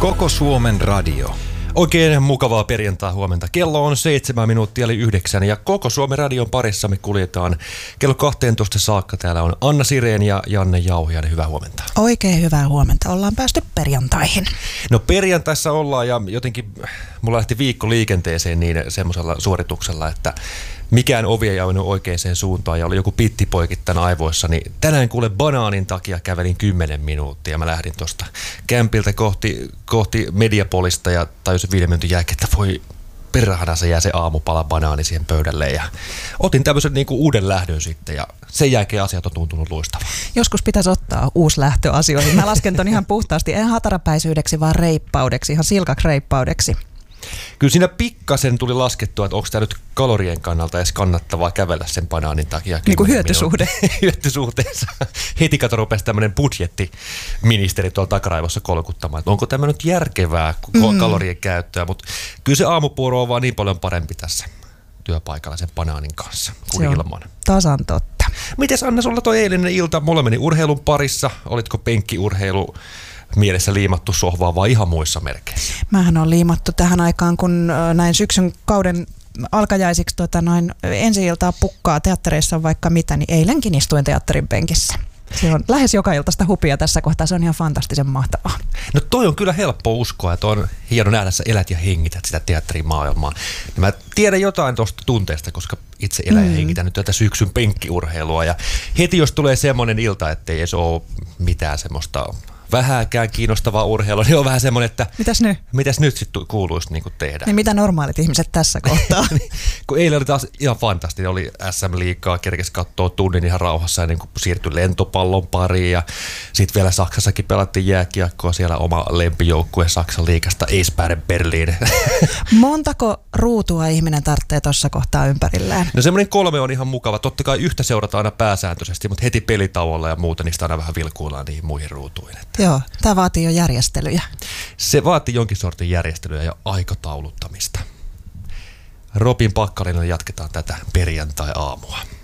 Koko Suomen radio. Oikein mukavaa perjantai huomenta. Kello on 7 minuuttia eli 9 ja Koko Suomen radion parissa me kuljetaan kello 12 saakka. Täällä on Anna Sireen ja Janne Jauhiainen. Hyvää huomenta. Oikein hyvää huomenta. Ollaan päästy perjantaihin. No perjantaissa ollaan ja jotenkin mulla lähti viikko liikenteeseen niin semmoisella suorituksella, että mikään ovi ei auennut oikeaan suuntaan ja oli joku pitti poikittain aivoissa, niin tänään kuule banaanin takia kävelin 10 minuuttia. Mä lähdin tuosta kämpiltä kohti Mediapolista ja tajusin 5 minuutin jälkeen, että voi perhana se jää se aamupala banaani siihen pöydälle ja otin tämmöisen niinku uuden lähdön sitten ja sen jälkeen asiat on tuntunut luistavaa. Joskus pitäisi ottaa uusi lähtö asioihin. Mä lasken ton ihan puhtaasti, en hatarapäisyydeksi, vaan reippaudeksi, ihan silkaksi reippaudeksi. Kyllä siinä pikkasen tuli laskettua, että onko tämä nyt kalorien kannalta edes kannattavaa kävellä sen banaanin takia. Niin kuin hyötysuhde. Hyötysuhteessa. Heti kato rupesi tämmöinen budjettiministeri tuolla takaraivossa kolkuttamaan, että onko tämä nyt järkevää kalorien käyttöä, mutta kyllä se aamupuuro on vaan niin paljon parempi tässä työpaikalla sen banaanin kanssa kuin ilman. Tasan totta. Mites Anna, sulla toi eilinen ilta, mulla meni urheilun parissa, olitko penkkiurheilu mielessä liimattu sohvaa vai ihan muissa merkeissä? Mähän on liimattu tähän aikaan, kun näin syksyn kauden alkajaisiksi ensi-iltaa pukkaa teattereissa on vaikka mitä, niin eilenkin istuin teatterin penkissä. Se on lähes joka iltaista hupia tässä kohtaa, se on ihan fantastisen mahtavaa. No toi on kyllä helppo uskoa, että on hieno nähdä, että sä elät ja hengität sitä teatterimaailmaa. Ja mä tiedän jotain tuosta tunteesta, koska itse elän ja hengitän nyt tätä syksyn penkkiurheilua. Ja heti jos tulee semmoinen ilta, ettei edes ole mitään semmoista vähääkään kiinnostavaa urheilua, niin on vähän semmoinen, että mitäs nyt sitten kuuluisi niin kuin tehdä. Niin mitä normaalit ihmiset tässä kohtaa? Kun eilen oli taas ihan fantastinen, oli SM-liigaa, kerkesi katsoa tunnin ihan rauhassa ennen kuin siirtyi lentopallon pariin ja sitten vielä Saksassakin pelattiin jääkiekkoa, siellä oma lempijoukkue Saksan liigasta Eisbären Berlin. Montako ruutua ihminen tarvitsee tuossa kohtaa ympärillään? No semmoinen 3 on ihan mukava. Totta kai yhtä seurataan aina pääsääntöisesti, mutta heti pelitauolla ja muuta niistä aina vähän vilkuillaan niihin muihin ruutuihin. Joo, tämä vaatii jo järjestelyjä. Se vaatii jonkin sortin järjestelyä ja aikatauluttamista. Robin Packalinalla jatketaan tätä perjantai-aamua.